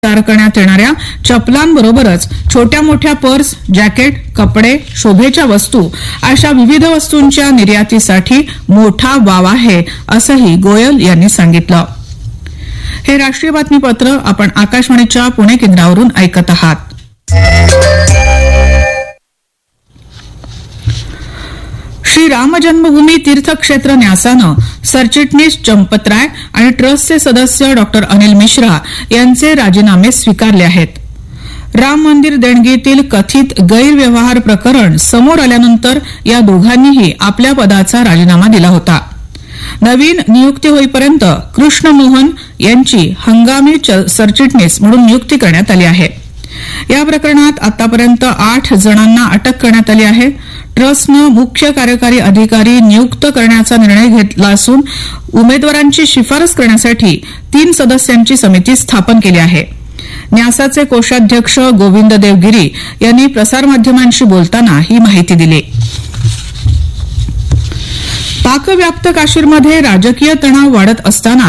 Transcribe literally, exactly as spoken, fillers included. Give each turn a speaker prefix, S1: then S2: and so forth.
S1: तयार करण्यात येणाऱ्या चपलांबरोबरच छोट्या मोठ्या पर्स, जॅकेट, कपडे, शोभेच्या वस्तू अशा विविध वस्तूंच्या निर्यातीसाठी मोठा वाव आहे असंही गोयल यांनी सांगितलं. हे राष्ट्रीय बातमीपत्र आपण आकाशवाणीच्या पुणे केंद्रावरून ऐकत आहात. श्री राम जन्मभूमी तीर्थक्षेत्र न्यासानं सरचिटणीस चंपतराय आणि ट्रस्टचे सदस्य डॉक्टर अनिल मिश्रा यांचे राजीनामे स्वीकारले आहेत. राम मंदिर देणगीतील कथित गैरव्यवहार प्रकरण समोर आल्यानंतर या दोघांनीही आपल्या पदाचा राजीनामा दिला होता. नवीन नियुक्ती होईपर्यंत कृष्ण मोहन यांची हंगामी सरचिटणीस म्हणून नियुक्ती करण्यात आली आहे. या प्रकरणात आतापर्यंत आठ जणांना अटक करण्यात आली आहे. ट्रस्टनं मुख्य कार्यकारी अधिकारी नियुक्त करण्याचा निर्णय घेतला असून उमेदवारांची शिफारस करण्यासाठी तीन सदस्यांची समिती स्थापन केली आहे. न्यासाचे कोषाध्यक्ष गोविंद देव गिरी यांनी प्रसारमाध्यमांशी बोलताना ही माहिती दिली. पाकव्याप्त काश्मीरमध्ये राजकीय तणाव वाढत असताना